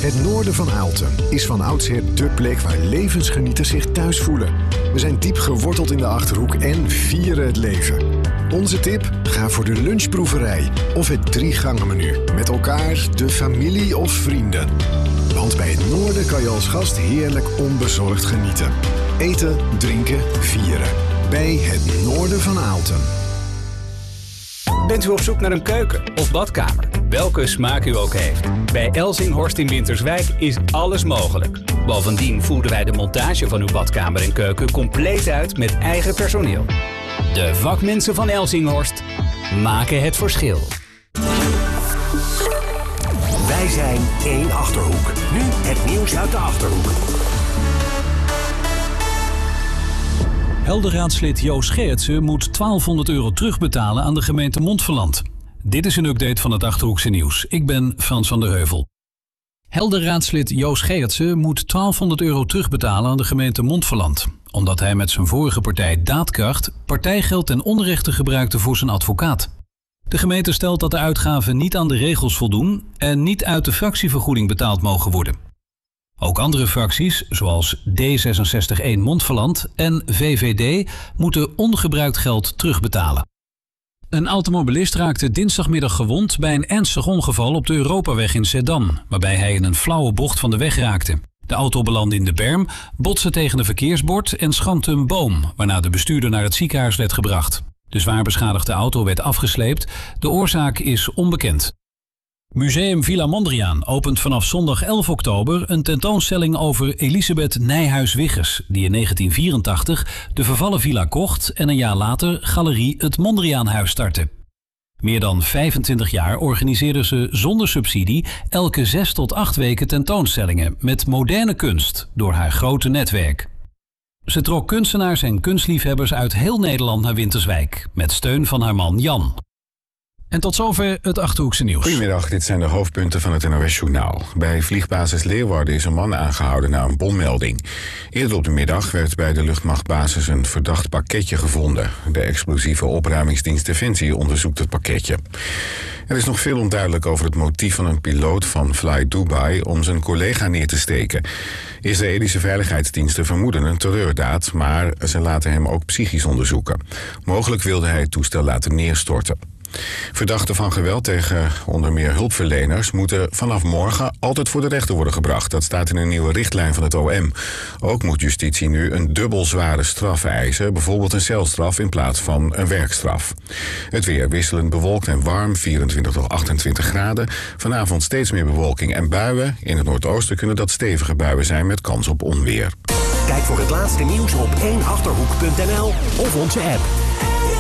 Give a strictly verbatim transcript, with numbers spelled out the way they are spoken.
Het noorden van Aalten is van oudsher dé plek waar levensgenieters zich thuis voelen. We zijn diep geworteld in de Achterhoek en vieren het leven. Onze tip? Ga voor de lunchproeverij of het drie gangen menu. Met elkaar, de familie of vrienden. Want bij het noorden kan je als gast heerlijk onbezorgd genieten. Eten, drinken, vieren. Bij het noorden van Aalten. Bent u op zoek naar een keuken of badkamer? Welke smaak u ook heeft. Bij Elzinghorst in Winterswijk is alles mogelijk. Bovendien voeren wij de montage van uw badkamer en keuken compleet uit met eigen personeel. De vakmensen van Elzinghorst maken het verschil. Wij zijn één Achterhoek. Nu het nieuws uit de Achterhoek. Helderraadslid Joost Geertsen moet twaalfhonderd euro terugbetalen aan de gemeente Montferland. Dit is een update van het Achterhoekse nieuws. Ik ben Frans van der Heuvel. Helderraadslid Joost Geertsen moet twaalfhonderd euro terugbetalen aan de gemeente Montferland. Omdat hij met zijn vorige partij Daadkracht partijgeld ten onrechte gebruikte voor zijn advocaat. De gemeente stelt dat de uitgaven niet aan de regels voldoen en niet uit de fractievergoeding betaald mogen worden. Ook andere fracties, zoals D zesenzestig één Montferland en V V D, moeten ongebruikt geld terugbetalen. Een automobilist raakte dinsdagmiddag gewond bij een ernstig ongeval op de Europaweg in Zeddam, waarbij hij in een flauwe bocht van de weg raakte. De auto belandde in de berm, botste tegen een verkeersbord en schampte een boom, waarna de bestuurder naar het ziekenhuis werd gebracht. De zwaar beschadigde auto werd afgesleept. De oorzaak is onbekend. Museum Villa Mondriaan opent vanaf zondag elf oktober een tentoonstelling over Elisabeth Nijhuis-Wiggers, die in negentien vierentachtig de vervallen villa kocht en een jaar later galerie het Mondriaanhuis startte. Meer dan vijfentwintig jaar organiseerde ze zonder subsidie elke zes tot acht weken tentoonstellingen met moderne kunst door haar grote netwerk. Ze trok kunstenaars en kunstliefhebbers uit heel Nederland naar Winterswijk, met steun van haar man Jan. En tot zover het Achterhoekse nieuws. Goedemiddag, dit zijn de hoofdpunten van het N O S-journaal. Bij vliegbasis Leeuwarden is een man aangehouden na een bommelding. Eerder op de middag werd bij de luchtmachtbasis een verdacht pakketje gevonden. De explosieve opruimingsdienst Defensie onderzoekt het pakketje. Er is nog veel onduidelijk over het motief van een piloot van Fly Dubai om zijn collega neer te steken. Israëlische veiligheidsdiensten vermoeden een terreurdaad, maar ze laten hem ook psychisch onderzoeken. Mogelijk wilde hij het toestel laten neerstorten. Verdachten van geweld tegen onder meer hulpverleners moeten vanaf morgen altijd voor de rechter worden gebracht. Dat staat in een nieuwe richtlijn van het O M. Ook moet justitie nu een dubbel zware straf eisen, bijvoorbeeld een celstraf in plaats van een werkstraf. Het weer wisselend bewolkt en warm, vierentwintig tot achtentwintig graden. Vanavond steeds meer bewolking en buien. In het noordoosten kunnen dat stevige buien zijn met kans op onweer. Kijk voor het laatste nieuws op één achterhoek punt n l of onze app.